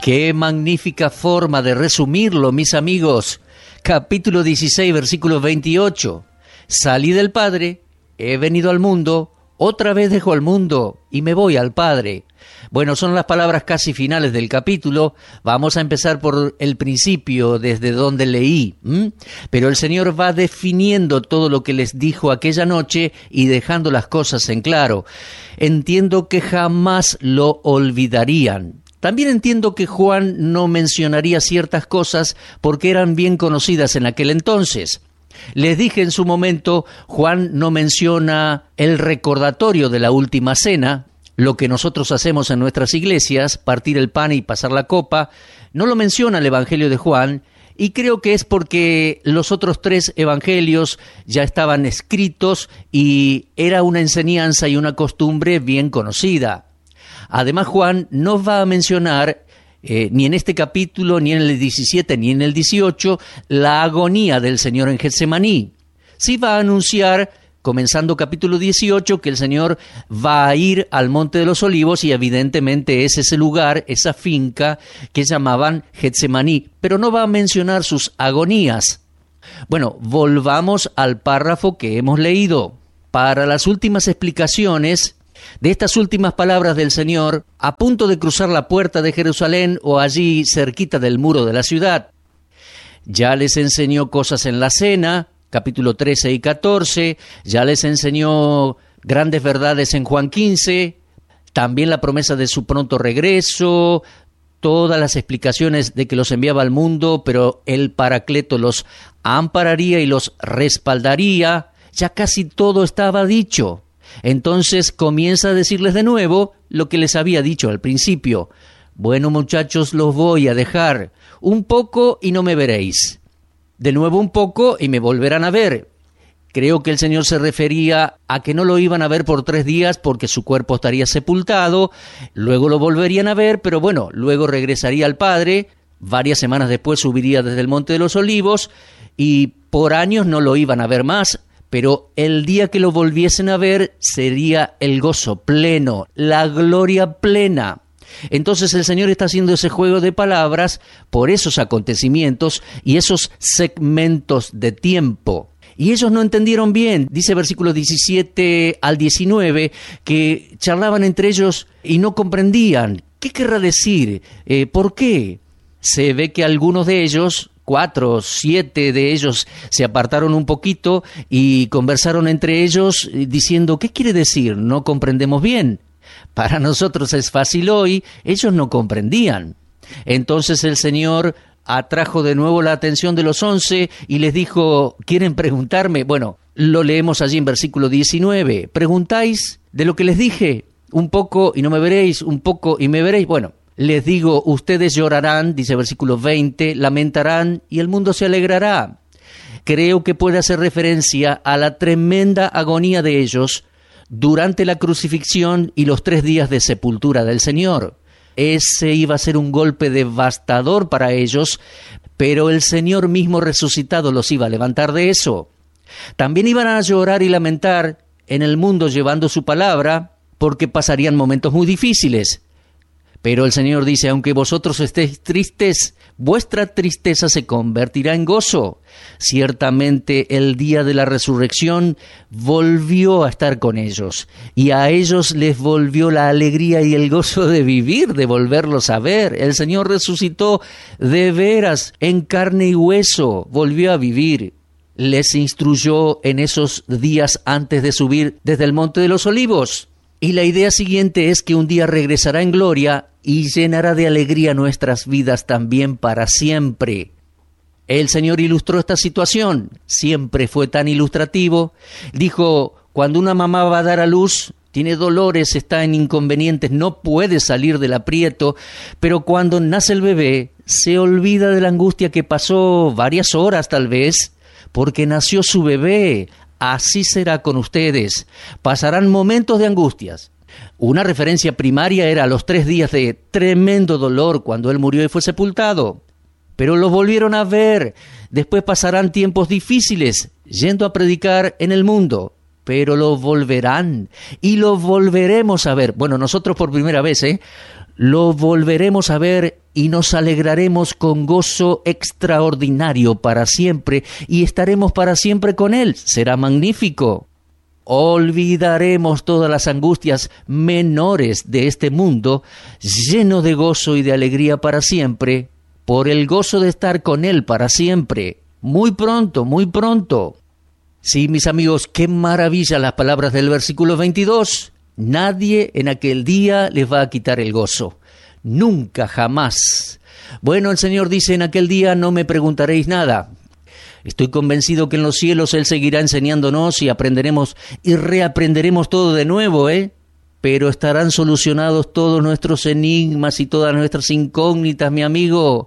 Qué magnífica forma de resumirlo, mis amigos. Capítulo 16, versículo 28. Salí del Padre, he venido al mundo, otra vez dejo al mundo y me voy al Padre. Bueno, son las palabras casi finales del capítulo. Vamos a empezar por el principio, desde donde leí. Pero el Señor va definiendo todo lo que les dijo aquella noche y dejando las cosas en claro. Entiendo que jamás lo olvidarían. También entiendo que Juan no mencionaría ciertas cosas porque eran bien conocidas en aquel entonces. Les dije en su momento, Juan no menciona el recordatorio de la última cena, lo que nosotros hacemos en nuestras iglesias, partir el pan y pasar la copa. No lo menciona el Evangelio de Juan, y creo que es porque los otros 3 evangelios ya estaban escritos y era una enseñanza y una costumbre bien conocida. Además, Juan no va a mencionar, ni en este capítulo, ni en el 17, ni en el 18, la agonía del Señor en Getsemaní. Sí va a anunciar, comenzando capítulo 18, que el Señor va a ir al Monte de los Olivos y evidentemente es ese lugar, esa finca que llamaban Getsemaní, pero no va a mencionar sus agonías. Bueno, volvamos al párrafo que hemos leído. Para las últimas explicaciones de estas últimas palabras del Señor, a punto de cruzar la puerta de Jerusalén o allí cerquita del muro de la ciudad. Ya les enseñó cosas en la cena, capítulo 13 y 14, ya les enseñó grandes verdades en Juan 15, también la promesa de su pronto regreso, todas las explicaciones de que los enviaba al mundo, pero el Paracleto los ampararía y los respaldaría. Ya casi todo estaba dicho. Entonces comienza a decirles de nuevo lo que les había dicho al principio. Bueno, muchachos, los voy a dejar un poco y no me veréis. De nuevo un poco y me volverán a ver. Creo que el Señor se refería a que no lo iban a ver por 3 días porque su cuerpo estaría sepultado, luego lo volverían a ver, pero bueno, luego regresaría al Padre, varias semanas después subiría desde el Monte de los Olivos y por años no lo iban a ver más. Pero el día que lo volviesen a ver sería el gozo pleno, la gloria plena. Entonces el Señor está haciendo ese juego de palabras por esos acontecimientos y esos segmentos de tiempo. Y ellos no entendieron bien, dice versículos 17 al 19, que charlaban entre ellos y no comprendían. ¿Qué querrá decir? ¿Por qué? Se ve que algunos de ellos, 4 o 7 de ellos se apartaron un poquito y conversaron entre ellos diciendo, ¿qué quiere decir? No comprendemos bien. Para nosotros es fácil hoy, ellos no comprendían. Entonces el Señor atrajo de nuevo la atención de los 11 y les dijo, ¿quieren preguntarme? Bueno, lo leemos allí en versículo 19. ¿Preguntáis de lo que les dije? Un poco y no me veréis, un poco y me veréis. Bueno, les digo, ustedes llorarán, dice versículo 20, lamentarán y el mundo se alegrará. Creo que puede hacer referencia a la tremenda agonía de ellos durante la crucifixión y los 3 días de sepultura del Señor. Ese iba a ser un golpe devastador para ellos, pero el Señor mismo resucitado los iba a levantar de eso. También iban a llorar y lamentar en el mundo llevando su palabra, porque pasarían momentos muy difíciles. Pero el Señor dice, aunque vosotros estéis tristes, vuestra tristeza se convertirá en gozo. Ciertamente el día de la resurrección volvió a estar con ellos, y a ellos les volvió la alegría y el gozo de vivir, de volverlos a ver. El Señor resucitó de veras, en carne y hueso, volvió a vivir. Les instruyó en esos días antes de subir desde el Monte de los Olivos. Y la idea siguiente es que un día regresará en gloria y llenará de alegría nuestras vidas también para siempre. El Señor ilustró esta situación, siempre fue tan ilustrativo. Dijo, cuando una mamá va a dar a luz, tiene dolores, está en inconvenientes, no puede salir del aprieto, pero cuando nace el bebé, se olvida de la angustia que pasó varias horas tal vez, porque nació su bebé. Así será con ustedes. Pasarán momentos de angustias. Una referencia primaria era los 3 días de tremendo dolor cuando él murió y fue sepultado. Pero lo volvieron a ver. Después pasarán tiempos difíciles yendo a predicar en el mundo. Pero lo volverán y lo volveremos a ver. Bueno, nosotros por primera vez, lo volveremos a ver y nos alegraremos con gozo extraordinario para siempre y estaremos para siempre con Él. Será magnífico. Olvidaremos todas las angustias menores de este mundo, lleno de gozo y de alegría para siempre, por el gozo de estar con Él para siempre. Muy pronto, muy pronto. Sí, mis amigos, qué maravilla las palabras del versículo 22. Nadie en aquel día les va a quitar el gozo. Nunca, jamás. Bueno, el Señor dice, en aquel día no me preguntaréis nada. Estoy convencido que en los cielos Él seguirá enseñándonos y aprenderemos y reaprenderemos todo de nuevo, Pero estarán solucionados todos nuestros enigmas y todas nuestras incógnitas, mi amigo.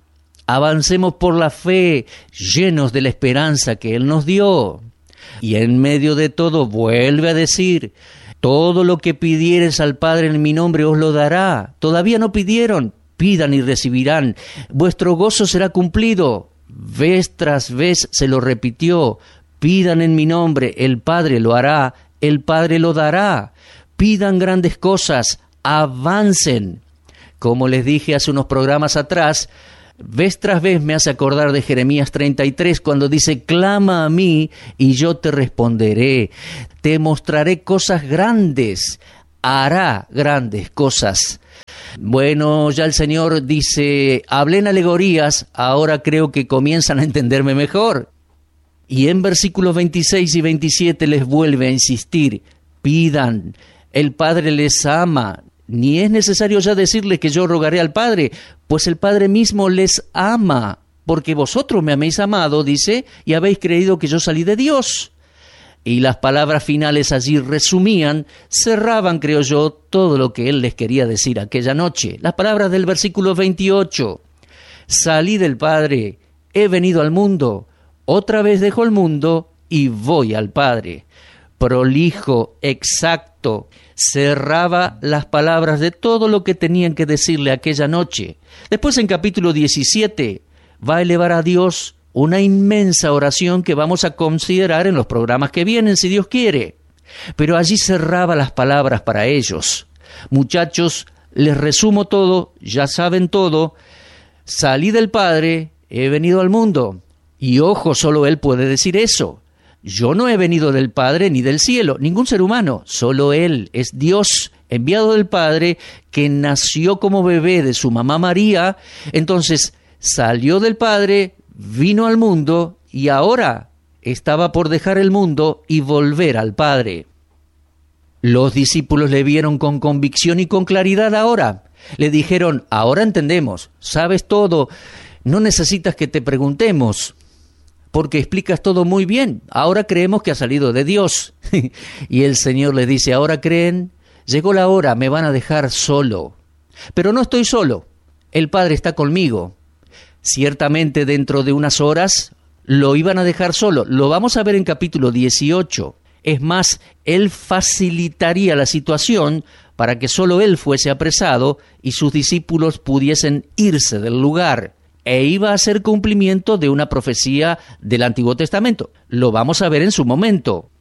Avancemos por la fe, llenos de la esperanza que Él nos dio. Y en medio de todo vuelve a decir, todo lo que pidieres al Padre en mi nombre os lo dará. Todavía no pidieron, pidan y recibirán. Vuestro gozo será cumplido. Vez tras vez se lo repitió, pidan en mi nombre, el Padre lo hará, el Padre lo dará. Pidan grandes cosas, avancen. Como les dije hace unos programas atrás, vez tras vez me hace acordar de Jeremías 33 cuando dice, clama a mí y yo te responderé, te mostraré cosas grandes, hará grandes cosas. Bueno, ya el Señor dice, hablé en alegorías, ahora creo que comienzan a entenderme mejor. Y en versículos 26 y 27 les vuelve a insistir, pidan, el Padre les ama. Ni es necesario ya decirles que yo rogaré al Padre, pues el Padre mismo les ama, porque vosotros me habéis amado, dice, y habéis creído que yo salí de Dios. Y las palabras finales allí resumían, cerraban, creo yo, todo lo que Él les quería decir aquella noche. Las palabras del versículo 28, salí del Padre, he venido al mundo, otra vez dejo el mundo y voy al Padre. Prolijo, exacto, cerraba las palabras de todo lo que tenían que decirle aquella noche. Después en capítulo 17 va a elevar a Dios una inmensa oración que vamos a considerar en los programas que vienen, si Dios quiere. Pero allí cerraba las palabras para ellos. Muchachos, les resumo todo, ya saben todo. Salí del Padre, he venido al mundo. Y ojo, solo Él puede decir eso. Yo no he venido del Padre ni del cielo, ningún ser humano, solo Él es Dios, enviado del Padre, que nació como bebé de su mamá María, entonces salió del Padre, vino al mundo y ahora estaba por dejar el mundo y volver al Padre. Los discípulos le vieron con convicción y con claridad ahora. Le dijeron, ahora entendemos, sabes todo, no necesitas que te preguntemos, porque explicas todo muy bien. Ahora creemos que ha salido de Dios. Y el Señor les dice, ahora creen, llegó la hora, me van a dejar solo. Pero no estoy solo, el Padre está conmigo. Ciertamente dentro de unas horas lo iban a dejar solo. Lo vamos a ver en capítulo 18. Es más, Él facilitaría la situación para que solo Él fuese apresado y sus discípulos pudiesen irse del lugar. E iba a ser cumplimiento de una profecía del Antiguo Testamento. Lo vamos a ver en su momento.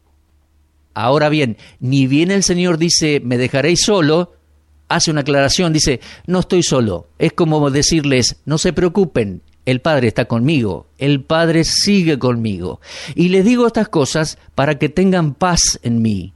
Ahora bien, ni bien el Señor dice, me dejaréis solo, hace una aclaración, dice, no estoy solo. Es como decirles, no se preocupen, el Padre está conmigo, el Padre sigue conmigo. Y les digo estas cosas para que tengan paz en mí.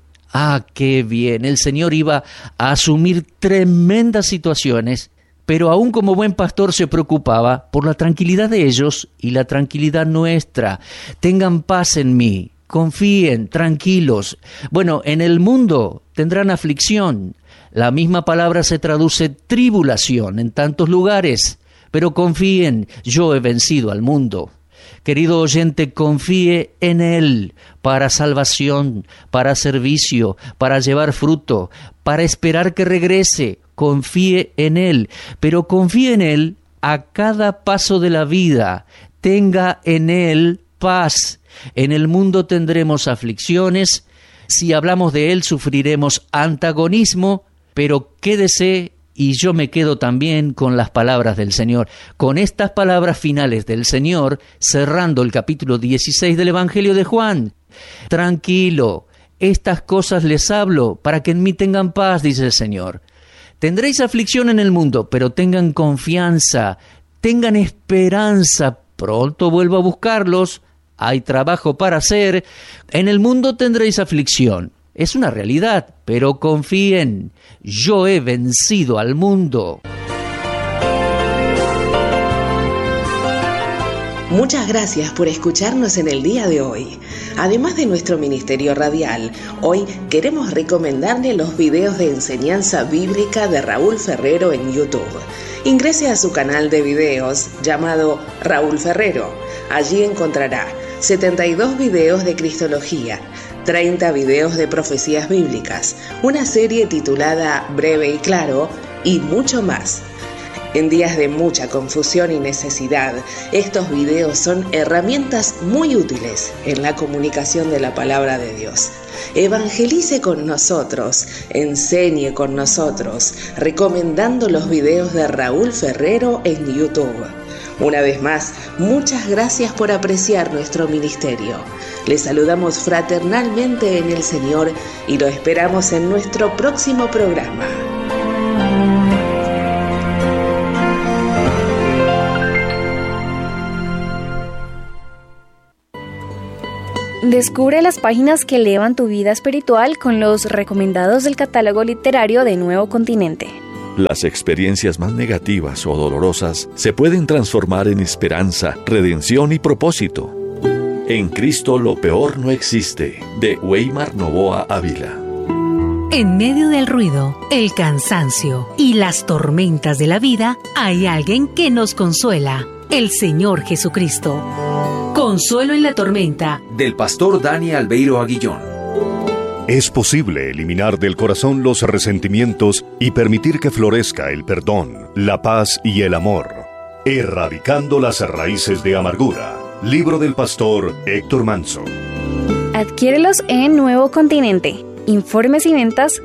Ah, qué bien, el Señor iba a asumir tremendas situaciones, pero aún como buen pastor se preocupaba por la tranquilidad de ellos y la tranquilidad nuestra. Tengan paz en mí, confíen, tranquilos. Bueno, en el mundo tendrán aflicción. La misma palabra se traduce tribulación en tantos lugares, pero confíen, yo he vencido al mundo. Querido oyente, confíe en Él para salvación, para servicio, para llevar fruto, para esperar que regrese. Confíe en Él, pero confíe en Él a cada paso de la vida. Tenga en Él paz. En el mundo tendremos aflicciones. Si hablamos de Él, sufriremos antagonismo, pero quédese. Y yo me quedo también con las palabras del Señor, con estas palabras finales del Señor, cerrando el capítulo 16 del Evangelio de Juan. Tranquilo, estas cosas les hablo para que en mí tengan paz, dice el Señor. Tendréis aflicción en el mundo, pero tengan confianza, tengan esperanza. Pronto vuelvo a buscarlos. Hay trabajo para hacer. En el mundo tendréis aflicción. Es una realidad, pero confíen. Yo he vencido al mundo. Muchas gracias por escucharnos en el día de hoy. Además de nuestro ministerio radial, hoy queremos recomendarle los videos de enseñanza bíblica de Raúl Ferrero en YouTube. Ingrese a su canal de videos llamado Raúl Ferrero. Allí encontrará 72 videos de Cristología, 30 videos de profecías bíblicas, una serie titulada Breve y Claro y mucho más. En días de mucha confusión y necesidad, estos videos son herramientas muy útiles en la comunicación de la palabra de Dios. Evangelice con nosotros, enseñe con nosotros, recomendando los videos de Raúl Ferrero en YouTube. Una vez más, muchas gracias por apreciar nuestro ministerio. Les saludamos fraternalmente en el Señor y lo esperamos en nuestro próximo programa. Descubre las páginas que elevan tu vida espiritual con los recomendados del catálogo literario de Nuevo Continente. Las experiencias más negativas o dolorosas se pueden transformar en esperanza, redención y propósito. En Cristo lo peor no existe, de Weimar Novoa Ávila. En medio del ruido, el cansancio y las tormentas de la vida, hay alguien que nos consuela, el Señor Jesucristo. Consuelo en la tormenta, del pastor Dani Albeiro Aguillón. Es posible eliminar del corazón los resentimientos y permitir que florezca el perdón, la paz y el amor, erradicando las raíces de amargura. Libro del pastor Héctor Manso. Adquiérelos en Nuevo Continente. Informes y ventas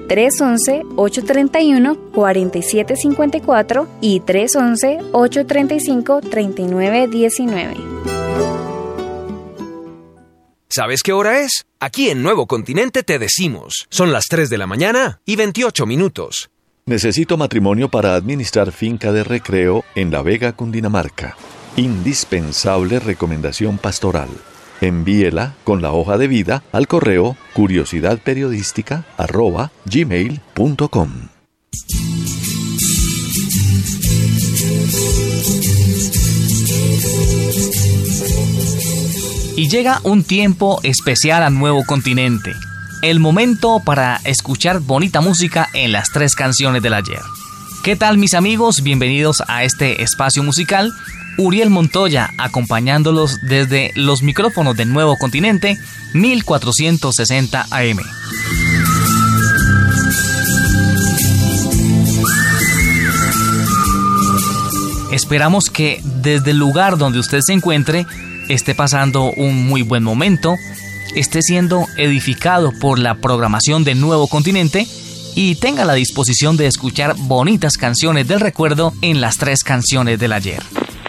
311-831-4754 y 311-835-3919. ¿Sabes qué hora es? Aquí en Nuevo Continente te decimos. Son las 3 de la mañana y 28 minutos. Necesito matrimonio para administrar finca de recreo en La Vega, Cundinamarca. Indispensable recomendación pastoral. Envíela con la hoja de vida al correo curiosidadperiodística@gmail.com. Y llega un tiempo especial a Nuevo Continente. El momento para escuchar bonita música en las 3 canciones del ayer. ¿Qué tal, mis amigos? Bienvenidos a este espacio musical. Uriel Montoya acompañándolos desde los micrófonos de Nuevo Continente 1460 AM. Esperamos que desde el lugar donde usted se encuentre esté pasando un muy buen momento, esté siendo edificado por la programación de Nuevo Continente y tenga la disposición de escuchar bonitas canciones del recuerdo en las 3 canciones del ayer.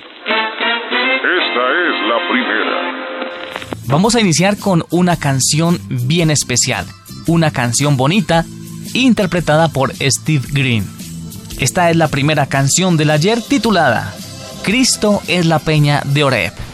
Esta es la primera. Vamos a iniciar con una canción bien especial, una canción bonita, interpretada por Steve Green. Esta es la primera canción del ayer titulada Cristo es la peña de Oreb.